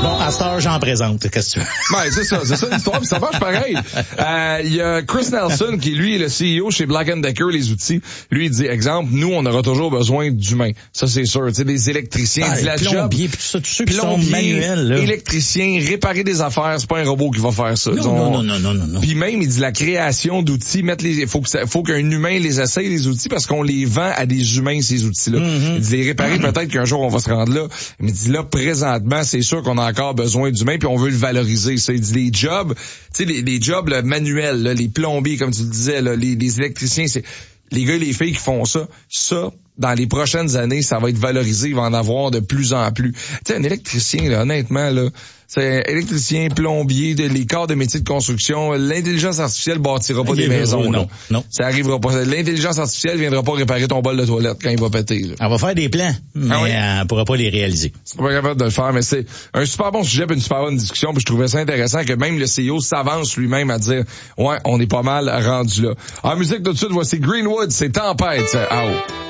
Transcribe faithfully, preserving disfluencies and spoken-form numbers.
Bon, à cette heure, j'en présente. Qu'est-ce que tu veux? Ouais, c'est ça, c'est ça l'histoire, puis ça marche pareil. Euh, il y a Chris Nelson, qui lui est le C E O chez Black and Decker, les outils. Lui, il dit, exemple, nous, on aura toujours besoin d'humains. Ça, c'est sûr. Tu sais, des électriciens, Ah, de la job. Plombiers, puis tout ça, tous ceux qui sont Plombiers, manuels, là. électriciens, réparer des affaires, c'est pas un robot qui va faire ça. Non, Disons, non, non, non, non, non, non. Puis même, il dit la création d'outils, mettre les, faut que ça, faut qu'un humain les essaye, les outils, parce qu'on les vend à des humains, ces outils-là. Mm-hmm. Il dit, les réparer, mm-hmm. peut-être qu'un jour, on va se rendre là. Mais il dit, là, présentement, c'est sûr qu'on a encore besoin d'humains, puis on veut le valoriser. Ça, il dit, les jobs, tu sais, les, les jobs là, manuels, là, les plombiers, comme tu le disais, là, les, les électriciens, c'est les gars et les filles qui font ça, ça, dans les prochaines années, ça va être valorisé, il va en avoir de plus en plus. Tu sais, un électricien, là, honnêtement, là, c'est électricien, plombier, de, les corps de métier de construction, l'intelligence artificielle bâtira pas des maisons. Non, là. non. Ça arrivera pas. L'intelligence artificielle viendra pas réparer ton bol de toilette quand il va péter. Là. Elle va faire des plans, mais ah oui? Elle ne pourra pas les réaliser. C'est pas capable de le faire, mais c'est un super bon sujet, puis une super bonne discussion, puis je trouvais ça intéressant que même le C E O s'avance lui-même à dire, ouais, on est pas mal rendu là. En musique, tout de suite, voici Greenwood, c'est Tempête, c'est out.